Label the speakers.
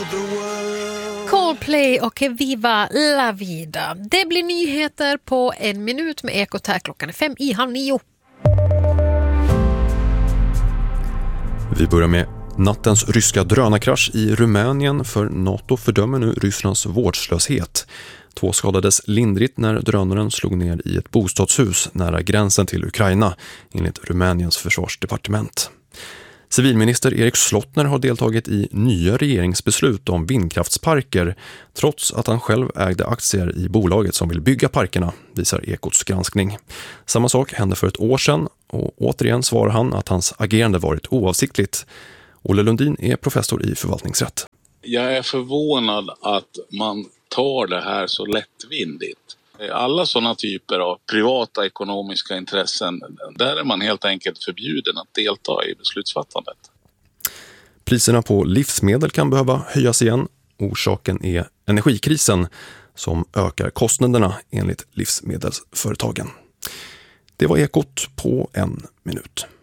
Speaker 1: Coldplay och Viva la vida. Det blir nyheter på 1 minut med Ekot här klockan 5:30.
Speaker 2: Vi börjar med nattens ryska drönarkrasch i Rumänien, för NATO fördömer nu Rysslands vårdslöshet. 2 skadades lindrigt när drönaren slog ner i ett bostadshus nära gränsen till Ukraina, enligt Rumäniens försvarsdepartement. Civilminister Erik Slottner har deltagit i nya regeringsbeslut om vindkraftsparker, trots att han själv ägde aktier i bolaget som vill bygga parkerna, visar Ekots granskning. Samma sak hände för ett år sedan, och återigen svarar han att hans agerande varit oavsiktligt. Olle Lundin är professor i förvaltningsrätt.
Speaker 3: Jag är förvånad att man tar det här så lättvindigt. Alla sådana typer av privata ekonomiska intressen, där är man helt enkelt förbjuden att delta i beslutsfattandet.
Speaker 2: Priserna på livsmedel kan behöva höjas igen. Orsaken är energikrisen som ökar kostnaderna enligt livsmedelsföretagen. Det var Ekot på 1 minut.